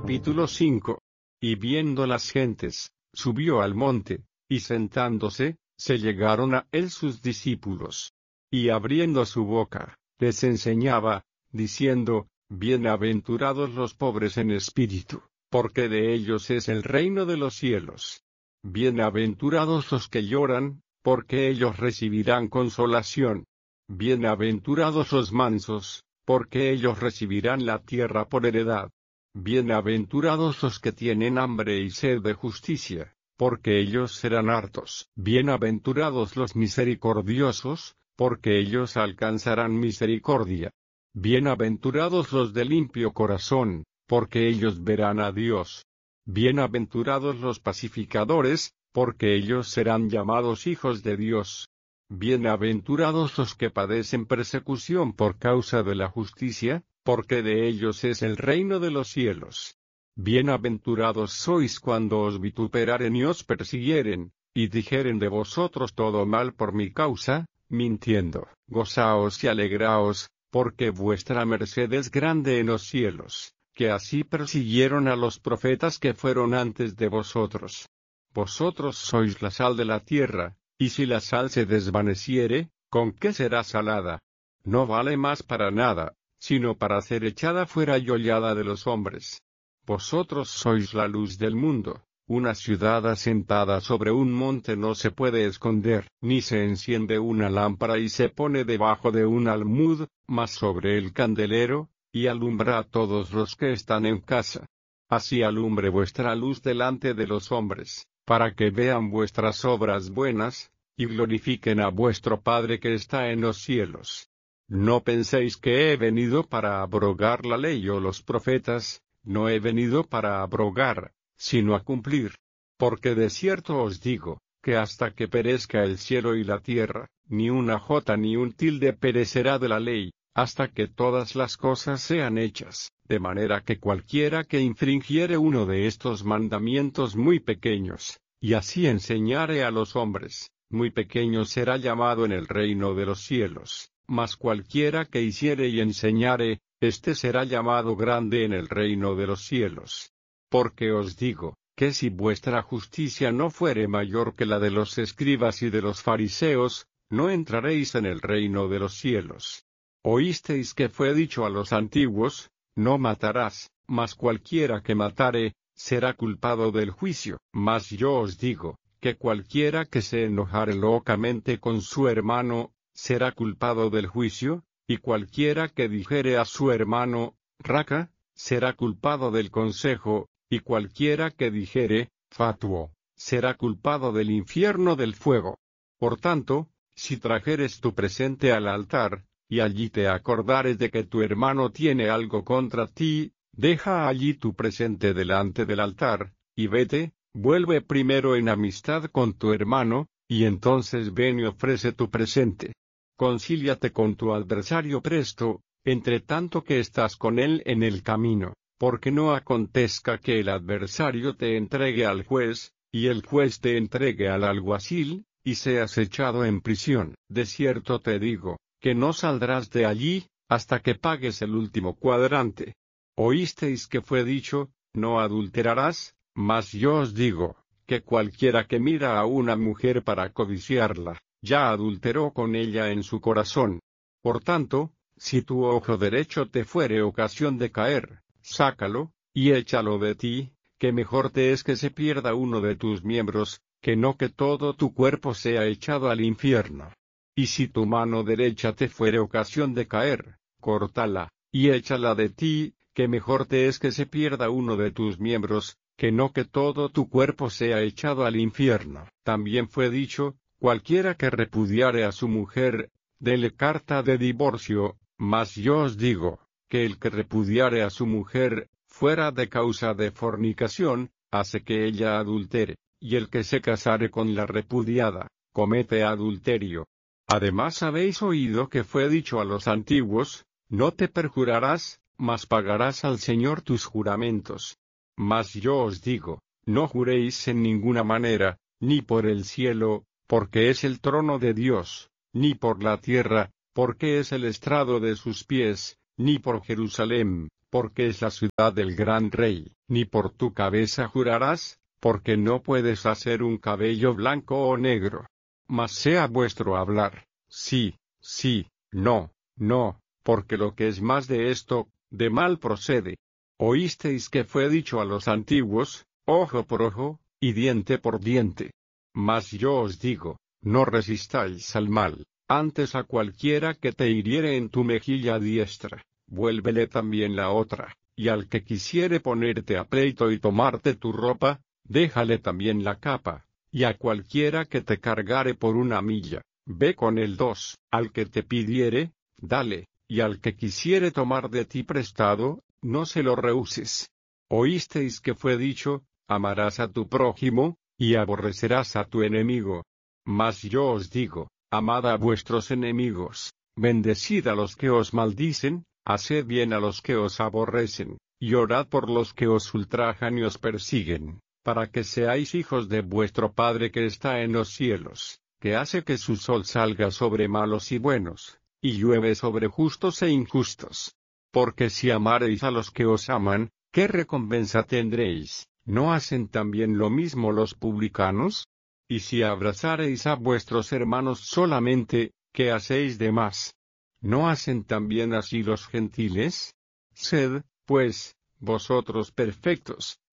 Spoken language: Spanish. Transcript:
Capítulo 5. Y viendo las gentes, subió al monte, y sentándose, se llegaron a él sus discípulos. Y abriendo su boca, les enseñaba, diciendo, Bienaventurados los pobres en espíritu, porque de ellos es el reino de los cielos. Bienaventurados los que lloran, porque ellos recibirán consolación. Bienaventurados los mansos, porque ellos recibirán la tierra por heredad. Bienaventurados los que tienen hambre y sed de justicia, porque ellos serán hartos. Bienaventurados los misericordiosos, porque ellos alcanzarán misericordia. Bienaventurados los de limpio corazón, porque ellos verán a Dios. Bienaventurados los pacificadores, porque ellos serán llamados hijos de Dios. Bienaventurados los que padecen persecución por causa de la justicia, porque de ellos es el reino de los cielos. Bienaventurados sois cuando os vituperaren y os persiguieren, y dijeren de vosotros todo mal por mi causa, mintiendo. Gozaos y alegraos, porque vuestra merced es grande en los cielos, que así persiguieron a los profetas que fueron antes de vosotros. Vosotros sois la sal de la tierra, y si la sal se desvaneciere, ¿con qué será salada? No vale más para nada, sino para ser echada fuera y hollada de los hombres. Vosotros sois la luz del mundo. Una ciudad asentada sobre un monte no se puede esconder, ni se enciende una lámpara y se pone debajo de un almud, mas sobre el candelero, y alumbra a todos los que están en casa. Así alumbre vuestra luz delante de los hombres, para que vean vuestras obras buenas, y glorifiquen a vuestro Padre que está en los cielos. No penséis que he venido para abrogar la ley o los profetas, no he venido para abrogar, sino a cumplir. Porque de cierto os digo, que hasta que perezca el cielo y la tierra, ni una jota ni un tilde perecerá de la ley, hasta que todas las cosas sean hechas, de manera que cualquiera que infringiere uno de estos mandamientos muy pequeños, y así enseñare a los hombres, muy pequeño será llamado en el reino de los cielos. Mas cualquiera que hiciere y enseñare, éste será llamado grande en el reino de los cielos. Porque os digo, que si vuestra justicia no fuere mayor que la de los escribas y de los fariseos, no entraréis en el reino de los cielos. Oísteis que fue dicho a los antiguos, no matarás, mas cualquiera que matare, será culpado del juicio. Mas yo os digo, que cualquiera que se enojare locamente con su hermano, será culpado del juicio, y cualquiera que dijere a su hermano, raca, será culpado del consejo, y cualquiera que dijere, fatuo, será culpado del infierno del fuego. Por tanto, si trajeres tu presente al altar, y allí te acordares de que tu hermano tiene algo contra ti, deja allí tu presente delante del altar, y vete, vuelve primero en amistad con tu hermano, y entonces ven y ofrece tu presente. Concíliate con tu adversario presto, entre tanto que estás con él en el camino, porque no acontezca que el adversario te entregue al juez, y el juez te entregue al alguacil, y seas echado en prisión. De cierto te digo, que no saldrás de allí, hasta que pagues el último cuadrante. Oísteis que fue dicho, no adulterarás, mas yo os digo, que cualquiera que mira a una mujer para codiciarla, ya adulteró con ella en su corazón. Por tanto, si tu ojo derecho te fuere ocasión de caer, sácalo, y échalo de ti, que mejor te es que se pierda uno de tus miembros, que no que todo tu cuerpo sea echado al infierno. Y si tu mano derecha te fuere ocasión de caer, córtala, y échala de ti, que mejor te es que se pierda uno de tus miembros, que no que todo tu cuerpo sea echado al infierno. También fue dicho, cualquiera que repudiare a su mujer, dele carta de divorcio, mas yo os digo, que el que repudiare a su mujer, fuera de causa de fornicación, hace que ella adultere, y el que se casare con la repudiada, comete adulterio. Además habéis oído que fue dicho a los antiguos, no te perjurarás, mas pagarás al Señor tus juramentos. Mas yo os digo, no juréis en ninguna manera, ni por el cielo, porque es el trono de Dios, ni por la tierra, porque es el estrado de sus pies, ni por Jerusalén, porque es la ciudad del gran rey. Ni por tu cabeza jurarás, porque no puedes hacer un cabello blanco o negro. Mas sea vuestro hablar, sí, sí, no, no, porque lo que es más de esto, de mal procede. Oísteis que fue dicho a los antiguos, ojo por ojo, y diente por diente. Mas yo os digo, no resistáis al mal, antes a cualquiera que te hiriere en tu mejilla diestra, vuélvele también la otra, y al que quisiere ponerte a pleito y tomarte tu ropa, déjale también la capa, y a cualquiera que te cargare por una milla, ve con él dos, al que te pidiere, dale, y al que quisiere tomar de ti prestado, no se lo rehuses. Oísteis que fue dicho, amarás a tu prójimo, y aborrecerás a tu enemigo. Mas yo os digo, amad a vuestros enemigos, bendecid a los que os maldicen, haced bien a los que os aborrecen, y orad por los que os ultrajan y os persiguen, para que seáis hijos de vuestro Padre que está en los cielos, que hace que su sol salga sobre malos y buenos, y llueve sobre justos e injustos. Porque si amareis a los que os aman, ¿qué recompensa tendréis? ¿No hacen también lo mismo los publicanos? Y si abrazareis a vuestros hermanos solamente, ¿qué hacéis de más? ¿No hacen también así los gentiles? Sed, pues, vosotros perfectos,